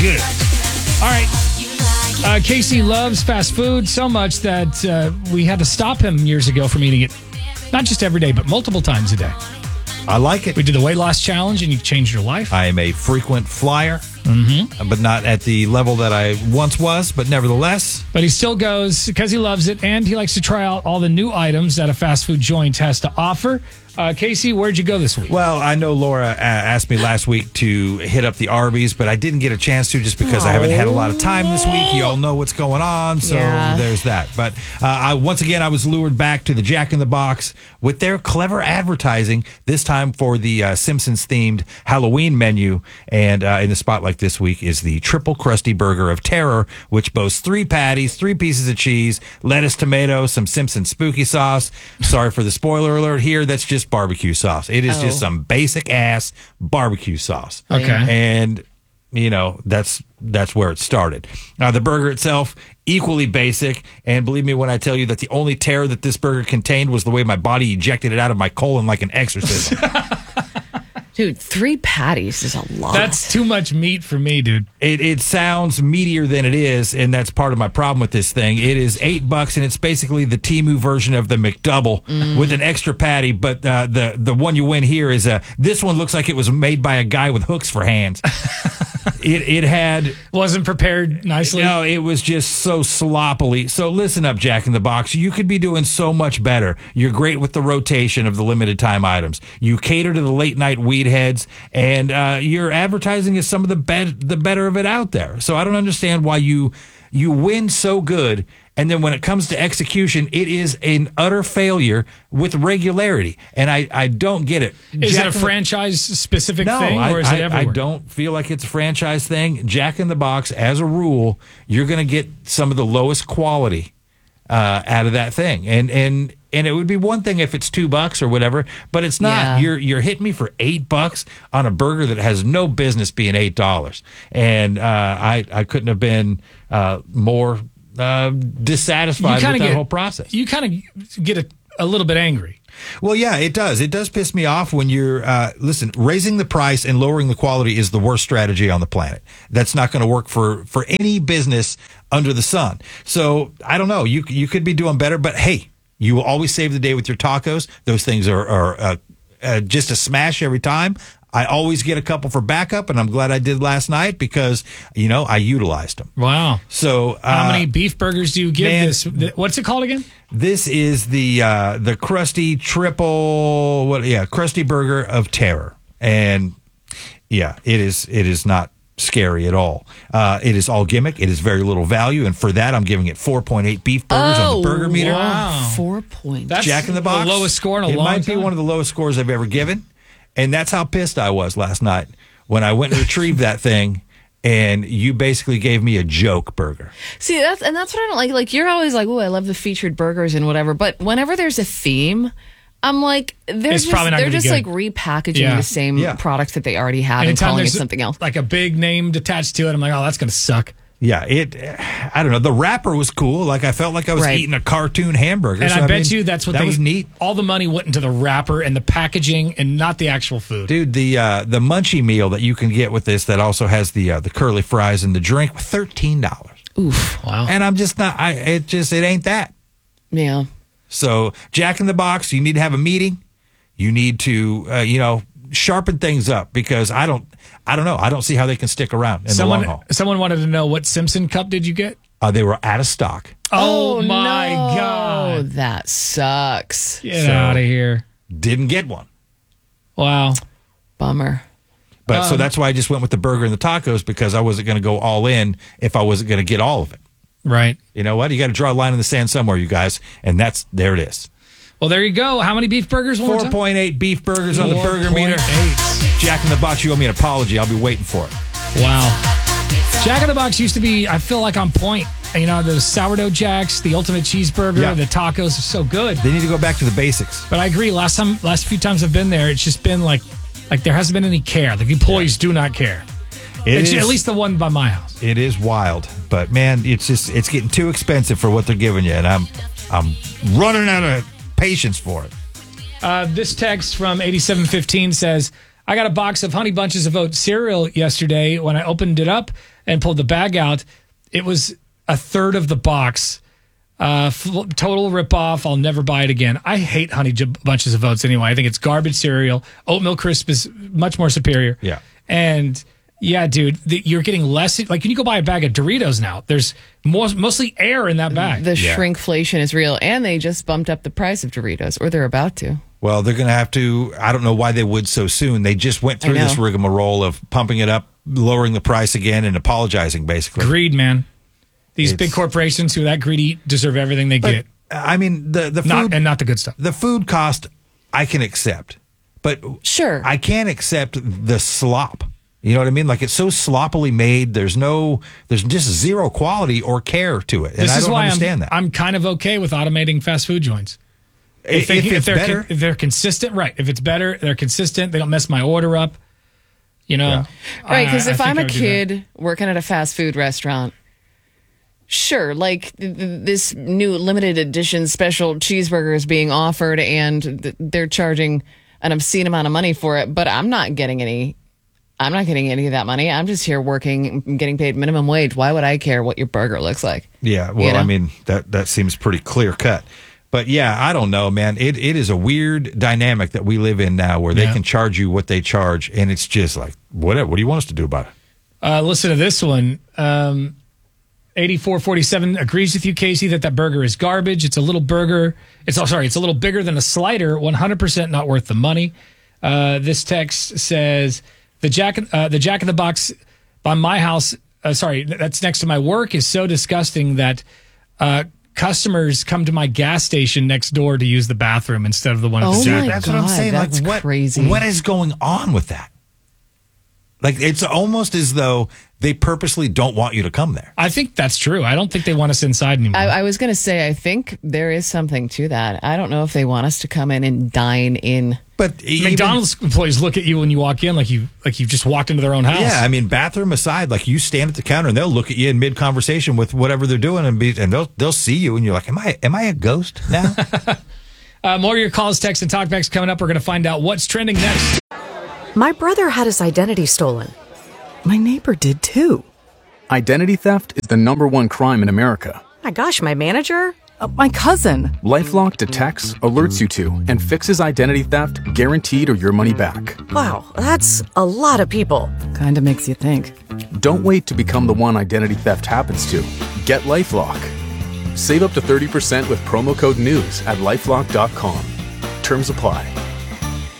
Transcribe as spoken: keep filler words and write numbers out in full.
good. All right. Uh, Casey loves fast food so much that uh, we had to stop him years ago from eating it. Not just every day, but multiple times a day. I like it. We did the weight loss challenge, and you changed your life. I am a frequent flyer, mm-hmm. but not at the level that I once was, but nevertheless. But he still goes because he loves it, and he likes to try out all the new items that a fast food joint has to offer. Uh, Casey, where'd you go this week? Well, I know Laura uh, asked me last week to hit up the Arby's, but I didn't get a chance to just because oh. I haven't had a lot of time this week. You all know what's going on, so yeah. there's that. But uh, I, once again, I was lured back to the Jack in the Box with their clever advertising, this time for the uh, Simpsons-themed Halloween menu. And uh, in the spotlight this week is the Triple Crusty Burger of Terror, which boasts three patties, three pieces of cheese, lettuce, tomato, some Simpsons spooky sauce. Sorry for the spoiler alert here. That's just barbecue sauce. It is oh. just some basic ass barbecue sauce. Okay. And you know, that's that's where it started. Now the burger itself, equally basic, and believe me when I tell you that the only terror that this burger contained was the way my body ejected it out of my colon like an exorcism. Dude, three patties is a lot. That's too much meat for me, dude. It it sounds meatier than it is, and that's part of my problem with this thing. It is eight bucks, and it's basically the Temu version of the McDouble mm. with an extra patty. But uh, the the one you win here is uh, this one looks like it was made by a guy with hooks for hands. It it had wasn't prepared nicely. No, it was just so sloppily. So listen up, Jack in the Box. You could be doing so much better. You're great with the rotation of the limited time items. You cater to the late night weed heads, and uh, your advertising is some of the be- the better of it out there. So I don't understand why you you win so good. And then when it comes to execution, it is an utter failure with regularity. And I, I don't get it. Is Jack it a franchise-specific no, thing, or is I, it everywhere? I don't feel like it's a franchise thing. Jack in the Box, as a rule, you're going to get some of the lowest quality uh, out of that thing. And and and it would be one thing if it's two bucks or whatever, but it's not. Yeah. You're you're hitting me for eight bucks on a burger that has no business being eight dollars. And uh, I, I couldn't have been uh, more... Uh, dissatisfied with that get, whole process. You kind of get a, a little bit angry. Well, yeah, it does. It does piss me off when you're, uh, listen, raising the price and lowering the quality is the worst strategy on the planet. That's not going to work for, for any business under the sun. So, I don't know. You you could be doing better, but hey, you will always save the day with your tacos. Those things are, are uh, uh, just a smash every time. I always get a couple for backup, and I'm glad I did last night because, you know, I utilized them. Wow. So, uh, how many beef burgers do you give man, this? What's it called again? This is the uh, the crusty triple, what? Yeah, crusty burger of terror, and yeah, it is it is not scary at all. Uh, it is all gimmick. It is very little value, and for that, I'm giving it four point eight beef burgers oh, on the burger meter. Wow. Four points. That's Jack in the Box. The lowest score in a it long time. It might be one of the lowest scores I've ever given. And that's how pissed I was last night when I went and retrieved that thing, and you basically gave me a joke burger. See, that's and that's what I don't like. Like, you're always like, "Oh, I love the featured burgers and whatever." But whenever there's a theme, I'm like, they're It's just probably not they're gonna be just good. like repackaging Yeah. the same Yeah. products that they already have and Anytime calling it there's something else. like a big name attached to it, I'm like, oh, that's going to suck. Yeah, it. I don't know. The wrapper was cool. Like I felt like I was Right. eating a cartoon hamburger. And So, I bet mean, you that's what that they, was neat. All the money went into the wrapper and the packaging, and not the actual food. Dude, the uh, the munchie meal that you can get with this that also has the uh, the curly fries and the drink, thirteen dollars. Oof. Wow. And I'm just not. I it just it ain't that. Yeah. So Jack in the Box, you need to have a meeting. You need to uh, you know sharpen things up because I don't I don't know. I don't see how they can stick around in someone, the long haul. Someone wanted to know what Simpson cup did you get? Uh, they were out of stock. Oh, my no. God. That sucks. Get So- out of here. Didn't get one. Wow. Bummer. But Um, so that's why I just went with the burger and the tacos because I wasn't going to go all in if I wasn't going to get all of it. Right. You know what? You got to draw a line in the sand somewhere, you guys. And that's there it is. Well, there you go. How many beef burgers? One more four time? point eight beef burgers on the burger meter. four point eight. Jack in the Box, you owe me an apology. I'll be waiting for it. Wow. Jack in the Box used to be, I feel like, on point. You know, the sourdough jacks, the ultimate cheeseburger, Yeah. the tacos are so good. They need to go back to the basics. But I agree. Last time, last few times I've been there, it's just been like, like there hasn't been any care. The employees do not care. It It's is, at least the one by my house. it is wild, but man, it's just it's getting too expensive for what they're giving you, and I'm I'm running out of patience for it. Uh, this text from eighty-seven fifteen says, I got a box of Honey Bunches of Oats cereal yesterday. When I opened it up and pulled the bag out, it was a third of the box. Uh, f- total ripoff. I'll never buy it again. I hate Honey J- Bunches of Oats anyway. I think it's garbage cereal. Oatmeal Crisp is much more superior. Yeah. And yeah, dude, the, you're getting less. Like, when you go buy a bag of Doritos now, there's more, mostly air in that bag. The Yeah. shrinkflation is real, and they just bumped up the price of Doritos, or they're about to. Well, they're going to have to. I don't know why they would so soon. They just went through I know. this rigmarole of pumping it up, lowering the price again, and apologizing, basically. Greed, man. These It's- big corporations who are that greedy deserve everything they But, get. I mean, the, the food. Not and not the good stuff. the food cost, I can accept. But Sure. I can't accept the slop. You know what I mean? Like, it's so sloppily made. There's no, there's just zero quality or care to it. And This I is don't why understand I'm, that. I'm kind of okay with automating fast food joints. If, they, if if, it's they're better, con- if they're consistent, right? If it's better, they're consistent. They don't mess my order up. You know, Yeah. Right, because I- I if think I'm I a would do that. kid working at a fast food restaurant, sure, like th- th- this new limited edition special cheeseburger is being offered, and th- they're charging an obscene amount of money for it, but I'm not getting any. I'm not getting any of that money. I'm just here working, getting paid minimum wage. Why would I care what your burger looks like? Yeah, well, You know? I mean, that that seems pretty clear cut. But yeah, I don't know, man. It it is a weird dynamic that we live in now, where they Yeah. can charge you what they charge, and it's just like, whatever. What do you want us to do about it? Uh, listen to this one. Um, eighty-four forty-seven agrees with you, Casey, that that burger is garbage. It's a little burger. It's oh, sorry. It's a little bigger than a slider. one hundred percent not worth the money. Uh, this text says the Jack uh, the Jack in the Box by my house. Uh, sorry, that's next to my work is so disgusting that uh, customers come to my gas station next door to use the bathroom instead of the one at Oh the Jack. my That's what I'm God, saying. that's like, what, crazy. What is going on with that? Like, it's almost as though they purposely don't want you to come there. I think that's true. I don't think they want us inside anymore. I, I was going to say, I think there is something to that. I don't know if they want us to come in and dine in. But even- McDonald's employees look at you when you walk in like you like you've just walked into their own house. yeah, I mean, bathroom aside, like, you stand at the counter and they'll look at you in mid conversation with whatever they're doing, and be and they'll they'll see you, and you're like, am I am I a ghost now? Uh, more of your calls, texts, and talkbacks coming up. We're going to find out what's trending next. My brother had his identity stolen. My neighbor did too. Identity theft is the number one crime in America. My gosh, my manager? Uh, my cousin. LifeLock detects, alerts you to, and fixes identity theft guaranteed or your money back. Wow, that's a lot of people. Kinda makes you think. Don't wait to become the one identity theft happens to. Get LifeLock. Save up to thirty percent with promo code NEWS at lifelock dot com. Terms apply.